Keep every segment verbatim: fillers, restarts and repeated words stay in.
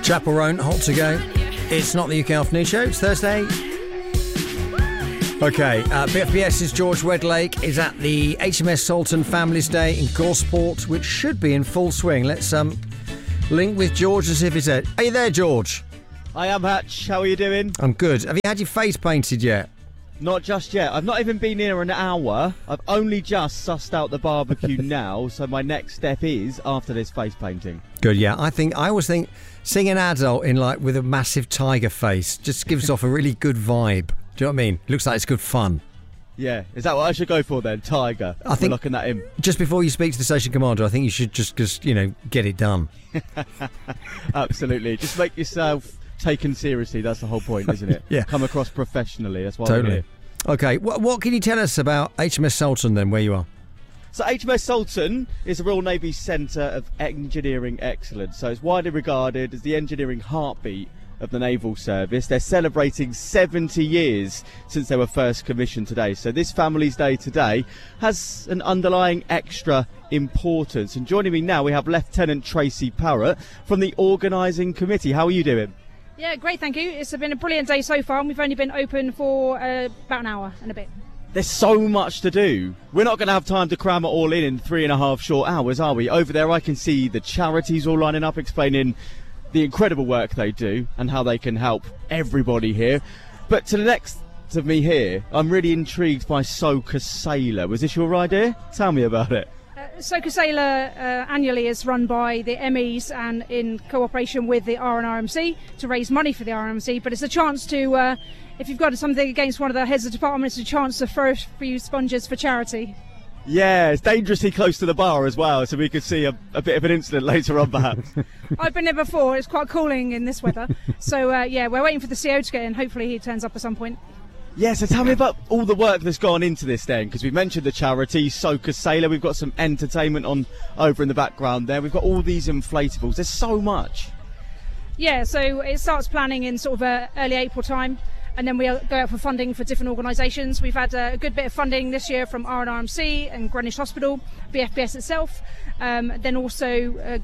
Chapel Roan, hot to go. It's not the U K Afternoon Show, it's Thursday. OK, uh, B F B S's George Wedlake is at the H M S Sultan Families Day in Gosport, which should be in full swing. Let's um link with George as if he's there. Are you there, George? I am, Hatch. How are you doing? I'm good. Have you had your face painted yet? Not just yet. I've not even been here an hour. I've only just sussed out the barbecue now, so my next step is after this face painting. Good, yeah. I think I always think seeing an adult in like with a massive tiger face just gives off a really good vibe. Do you know what I mean? It looks like it's good fun. Yeah. Is that what I should go for then? Tiger. I think We're looking at him. Just before you speak to the station commander, I think you should just, just you know, get it done. Absolutely. Just make yourself taken seriously. That's the whole point, isn't it? Yeah. Come across professionally. That's why Totally. we're here. Okay. What, what can you tell us about H M S Sultan then, where you are? So H M S Sultan is the Royal Navy's Centre of Engineering Excellence. So it's widely regarded as the engineering heartbeat of the Naval Service. They're celebrating seventy years since they were first commissioned today. So this Families Day today has an underlying extra importance. And joining me now, we have Lieutenant Tracy Parrott from the Organising Committee. How are you doing? Yeah, great, thank you. It's been a brilliant day so far, and we've only been open for uh, about an hour and a bit. There's so much to do. We're not going to have time to cram it all in in three and a half short hours, are we? Over there I can see the charities all lining up explaining the incredible work they do and how they can help everybody here. But to the next of me here, I'm really intrigued by Soka Sailor. Was this your idea? Tell me about it. Uh, Soka Sailor uh, annually is run by the M Es and in cooperation with the R and R M C to raise money for the R and R M C, but it's a chance to, uh, if you've got something against one of the heads of the department, it's a chance to throw a few sponges for charity. Yeah, it's dangerously close to the bar as well, so we could see a, a bit of an incident later on perhaps. I've been there before, it's quite cooling in this weather. So uh, yeah, we're waiting for the C O to get in, hopefully he turns up at some point. Yeah, so tell me about all the work that's gone into this then, because we've mentioned the charity, Soka Sailor, we've got some entertainment on over in the background there, we've got all these inflatables, there's so much. Yeah, so it starts planning in sort of uh, early April time, and then we go out for funding for different organisations. We've had a good bit of funding this year from R and R M C and Greenwich Hospital, B F B S itself, um, then also uh,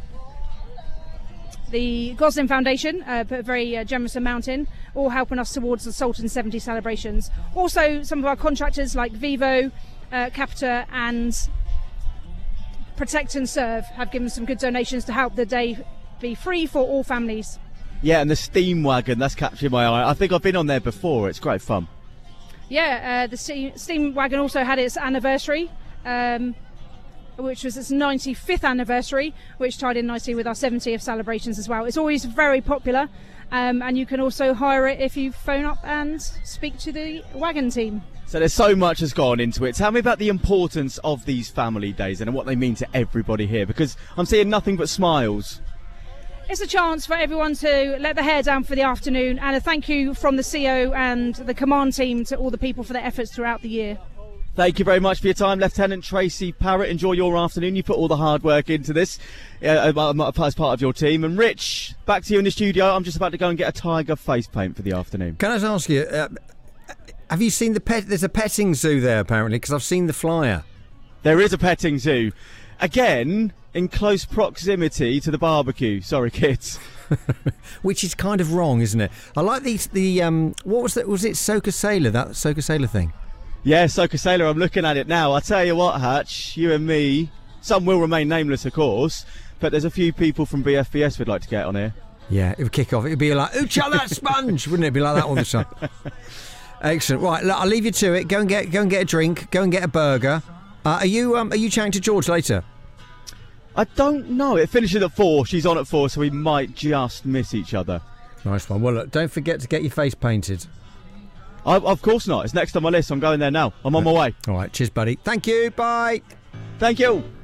the Goslin Foundation uh, put a very uh, generous amount in, all helping us towards the Sultan seventy celebrations. Also, some of our contractors like Vivo, uh, Capita and Protect and Serve have given some good donations to help the day be free for all families. Yeah, and the steam wagon, that's captured my eye. I think I've been on there before, it's great fun. Yeah, uh, the steam, steam wagon also had its anniversary, um, which was its ninety-fifth anniversary, which tied in nicely with our seventieth celebrations as well. It's always very popular, um, and you can also hire it if you phone up and speak to the wagon team. So there's so much has gone into it. Tell me about the importance of these family days and what they mean to everybody here, because I'm seeing nothing but smiles. It's a chance for everyone to let their hair down for the afternoon, and a thank you from the C O and the command team to all the people for their efforts throughout the year. Thank you very much for your time, Lieutenant Tracy Parrott. Enjoy your afternoon. You put all the hard work into this uh, as part of your team. And Rich, back to you in the studio. I'm just about to go and get a tiger face paint for the afternoon. Can I just ask you, uh, have you seen the pet? There's a petting zoo there apparently, because I've seen the flyer. There is a petting zoo. Again, in close proximity to the barbecue. Sorry, kids. Which is kind of wrong, isn't it? I like these. The um, what was that? Was it Soka Sailor? That Soka Sailor thing? Yeah, Soka Sailor. I'm looking at it now. I tell you what, Hatch, you and me. Some will remain nameless, of course, but there's a few people from B F B S we'd like to get on here. Yeah, it would kick off. It'd be like, "Ooh, chuck that sponge," wouldn't it? It'd be like that all the time. Excellent. Right, look, I'll leave you to it. Go and get, go and get a drink. Go and get a burger. Uh, are you, um, are you chatting to George later? I don't know. It finishes at four. She's on at four, so we might just miss each other. Nice one. Well, look, don't forget to get your face painted. I, of course not. It's next on my list. I'm going there now. I'm on my way. All right. Cheers, buddy. Thank you. Bye. Thank you.